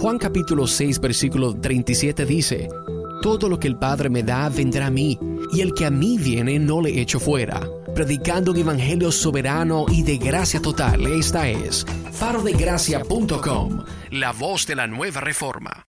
Juan capítulo 6 versículo 37 dice: todo lo que el Padre me da vendrá a mí, y el que a mí viene no le echo fuera. Predicando un evangelio soberano y de gracia total, esta es farodegracia.com, la voz de la nueva reforma.